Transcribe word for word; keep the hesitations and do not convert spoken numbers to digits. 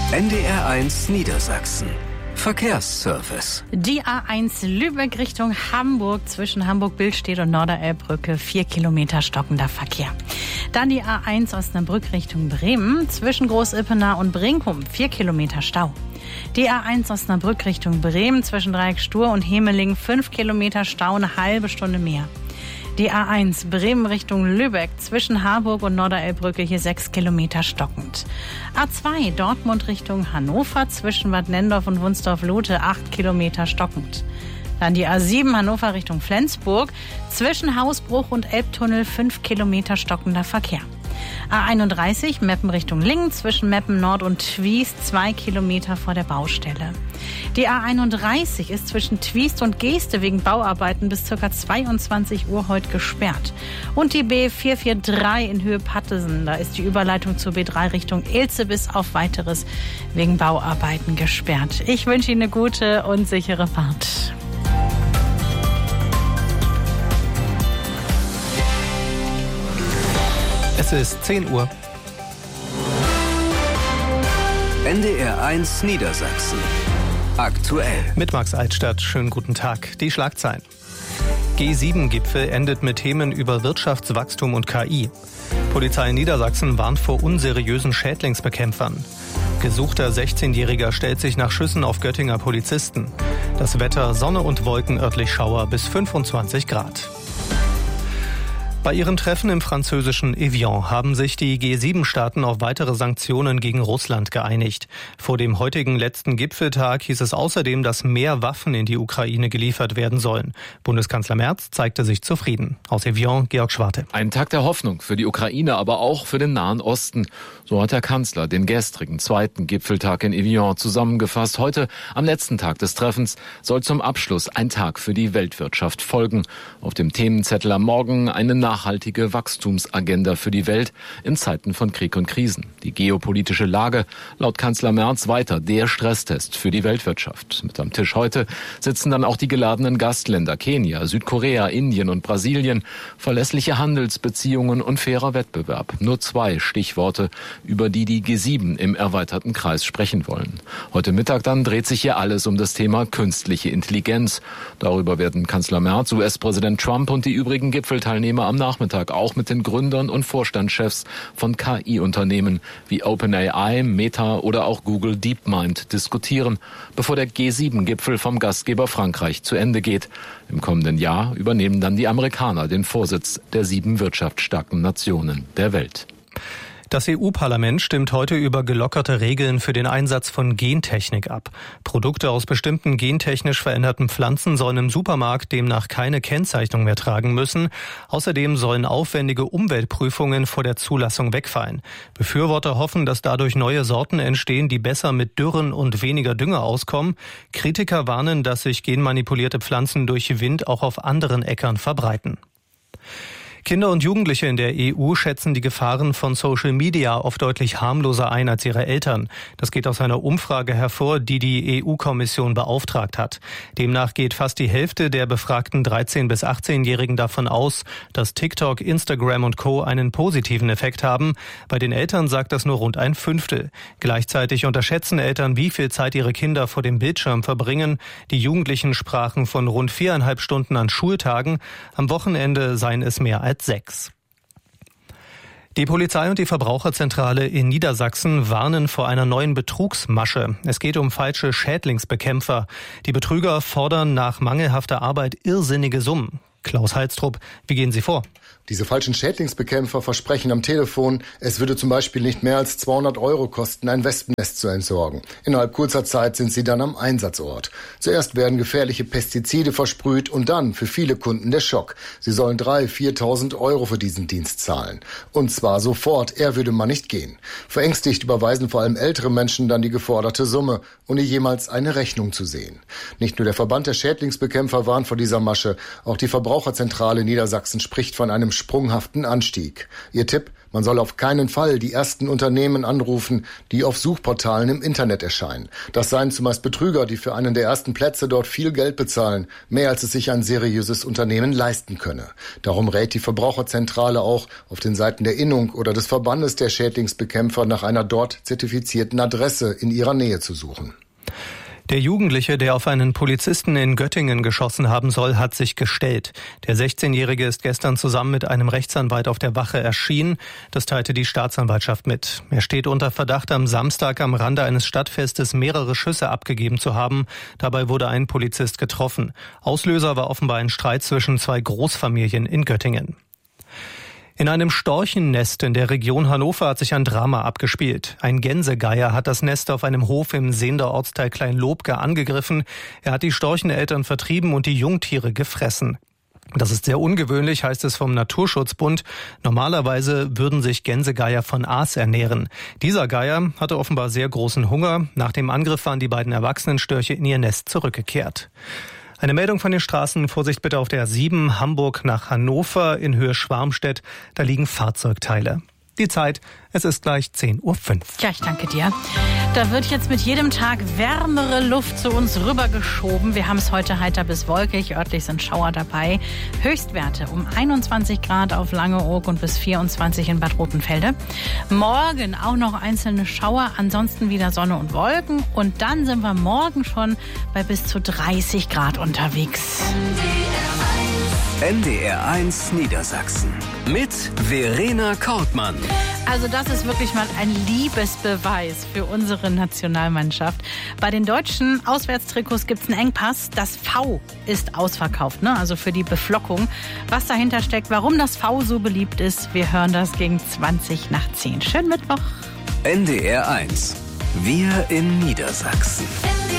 N D R eins Niedersachsen. Verkehrsservice. Die A eins Lübeck Richtung Hamburg zwischen Hamburg-Billstedt und Norderelbbrücke, vier Kilometer stockender Verkehr. Dann die A eins Osnabrück Richtung Bremen zwischen Groß-Ippenau und Brinkum, vier Kilometer Stau. Die A eins Osnabrück Richtung Bremen zwischen Dreieck-Stur und Hemeling, fünf Kilometer Stau, eine halbe Stunde mehr. Die A eins Bremen Richtung Lübeck zwischen Harburg und Norderelbbrücke, hier sechs Kilometer stockend. A zwei Dortmund Richtung Hannover zwischen Bad Nendorf und Wunsdorf-Lote, acht Kilometer stockend. Dann die A sieben Hannover Richtung Flensburg zwischen Hausbruch und Elbtunnel, fünf Kilometer stockender Verkehr. A einunddreißig Meppen Richtung Lingen zwischen Meppen Nord und Twiest, zwei Kilometer vor der Baustelle. Die A einunddreißig ist zwischen Twiest und Geeste wegen Bauarbeiten bis ca. zweiundzwanzig Uhr heute gesperrt. Und die B vierhundertdreiundvierzig in Höhe Pattesen, da ist die Überleitung zur B drei Richtung Ilze bis auf Weiteres wegen Bauarbeiten gesperrt. Ich wünsche Ihnen eine gute und sichere Fahrt. Es ist zehn Uhr. N D R eins Niedersachsen. Aktuell. Mit Max Altstadt. Schönen guten Tag. Die Schlagzeilen. G sieben Gipfel endet mit Themen über Wirtschaftswachstum und K I. Polizei Niedersachsen warnt vor unseriösen Schädlingsbekämpfern. Gesuchter sechzehnjähriger stellt sich nach Schüssen auf Göttinger Polizisten. Das Wetter: Sonne und Wolken, örtlich Schauer bis fünfundzwanzig Grad. Bei ihrem Treffen im französischen Evian haben sich die G sieben Staaten auf weitere Sanktionen gegen Russland geeinigt. Vor dem heutigen letzten Gipfeltag hieß es außerdem, dass mehr Waffen in die Ukraine geliefert werden sollen. Bundeskanzler Merz zeigte sich zufrieden. Aus Evian, Georg Schwarte. Ein Tag der Hoffnung für die Ukraine, aber auch für den Nahen Osten. So hat der Kanzler den gestrigen zweiten Gipfeltag in Evian zusammengefasst. Heute, am letzten Tag des Treffens, soll zum Abschluss ein Tag für die Weltwirtschaft folgen. Auf dem Themenzettel am Morgen eine nachhaltige Wachstumsagenda für die Welt in Zeiten von Krieg und Krisen. Die geopolitische Lage, laut Kanzler Merz, weiter der Stresstest für die Weltwirtschaft. Mit am Tisch heute sitzen dann auch die geladenen Gastländer Kenia, Südkorea, Indien und Brasilien. Verlässliche Handelsbeziehungen und fairer Wettbewerb. Nur zwei Stichworte, über die die G sieben im erweiterten Kreis sprechen wollen. Heute Mittag dann dreht sich hier alles um das Thema künstliche Intelligenz. Darüber werden Kanzler Merz, U S-Präsident Trump und die übrigen Gipfelteilnehmer am Nachmittag auch mit den Gründern und Vorstandschefs von K I-Unternehmen wie OpenAI, Meta oder auch Google DeepMind diskutieren, bevor der G sieben Gipfel vom Gastgeber Frankreich zu Ende geht. Im kommenden Jahr übernehmen dann die Amerikaner den Vorsitz der sieben wirtschaftsstarken Nationen der Welt. Das E U-Parlament stimmt heute über gelockerte Regeln für den Einsatz von Gentechnik ab. Produkte aus bestimmten gentechnisch veränderten Pflanzen sollen im Supermarkt demnach keine Kennzeichnung mehr tragen müssen. Außerdem sollen aufwendige Umweltprüfungen vor der Zulassung wegfallen. Befürworter hoffen, dass dadurch neue Sorten entstehen, die besser mit Dürren und weniger Dünger auskommen. Kritiker warnen, dass sich genmanipulierte Pflanzen durch Wind auch auf anderen Äckern verbreiten. Kinder und Jugendliche in der E U schätzen die Gefahren von Social Media oft deutlich harmloser ein als ihre Eltern. Das geht aus einer Umfrage hervor, die die E U-Kommission beauftragt hat. Demnach geht fast die Hälfte der befragten dreizehn- bis achtzehnjährigen davon aus, dass TikTok, Instagram und Co. einen positiven Effekt haben. Bei den Eltern sagt das nur rund ein Fünftel. Gleichzeitig unterschätzen Eltern, wie viel Zeit ihre Kinder vor dem Bildschirm verbringen. Die Jugendlichen sprachen von rund viereinhalb Stunden an Schultagen. Am Wochenende seien es mehr als sechs. Die Polizei und die Verbraucherzentrale in Niedersachsen warnen vor einer neuen Betrugsmasche. Es geht um falsche Schädlingsbekämpfer. Die Betrüger fordern nach mangelhafter Arbeit irrsinnige Summen. Klaus Halstrup, wie gehen Sie vor? Diese falschen Schädlingsbekämpfer versprechen am Telefon, es würde zum Beispiel nicht mehr als zweihundert Euro kosten, ein Wespennest zu entsorgen. Innerhalb kurzer Zeit sind sie dann am Einsatzort. Zuerst werden gefährliche Pestizide versprüht und dann für viele Kunden der Schock. Sie sollen dreitausend, viertausend Euro für diesen Dienst zahlen. Und zwar sofort, eher würde man nicht gehen. Verängstigt überweisen vor allem ältere Menschen dann die geforderte Summe, ohne jemals eine Rechnung zu sehen. Nicht nur der Verband der Schädlingsbekämpfer warnt vor dieser Masche, auch die Verbraucherzentrale Niedersachsen spricht von einem sprunghaften Anstieg. Ihr Tipp: Man soll auf keinen Fall die ersten Unternehmen anrufen, die auf Suchportalen im Internet erscheinen. Das seien zumeist Betrüger, die für einen der ersten Plätze dort viel Geld bezahlen, mehr als es sich ein seriöses Unternehmen leisten könne. Darum rät die Verbraucherzentrale auch, auf den Seiten der Innung oder des Verbandes der Schädlingsbekämpfer nach einer dort zertifizierten Adresse in ihrer Nähe zu suchen. Der Jugendliche, der auf einen Polizisten in Göttingen geschossen haben soll, hat sich gestellt. Der sechzehnjährige ist gestern zusammen mit einem Rechtsanwalt auf der Wache erschienen. Das teilte die Staatsanwaltschaft mit. Er steht unter Verdacht, am Samstag am Rande eines Stadtfestes mehrere Schüsse abgegeben zu haben. Dabei wurde ein Polizist getroffen. Auslöser war offenbar ein Streit zwischen zwei Großfamilien in Göttingen. In einem Storchennest in der Region Hannover hat sich ein Drama abgespielt. Ein Gänsegeier hat das Nest auf einem Hof im Seender Ortsteil Kleinlobke angegriffen. Er hat die Storcheneltern vertrieben und die Jungtiere gefressen. Das ist sehr ungewöhnlich, heißt es vom Naturschutzbund. Normalerweise würden sich Gänsegeier von Aas ernähren. Dieser Geier hatte offenbar sehr großen Hunger. Nach dem Angriff waren die beiden erwachsenen Störche in ihr Nest zurückgekehrt. Eine Meldung von den Straßen. Vorsicht bitte auf der A sieben Hamburg nach Hannover in Höhe Schwarmstedt. Da liegen Fahrzeugteile. Die Zeit, es ist gleich zehn Uhr fünf. Ja, ich danke dir. Da wird jetzt mit jedem Tag wärmere Luft zu uns rübergeschoben. Wir haben es heute heiter bis wolkig. Örtlich sind Schauer dabei. Höchstwerte um einundzwanzig Grad auf Langeoog und bis vierundzwanzig in Bad Rotenfelde. Morgen auch noch einzelne Schauer, ansonsten wieder Sonne und Wolken. Und dann sind wir morgen schon bei bis zu dreißig Grad unterwegs. N D R eins Niedersachsen mit Verena Kortmann. Also das ist wirklich mal ein Liebesbeweis für unsere Nationalmannschaft. Bei den deutschen Auswärtstrikots gibt es einen Engpass. Das V ist ausverkauft, ne? Also für die Beflockung. Was dahinter steckt, warum das V so beliebt ist, wir hören das gegen zwanzig nach zehn. Schönen Mittwoch. N D R eins. Wir in Niedersachsen.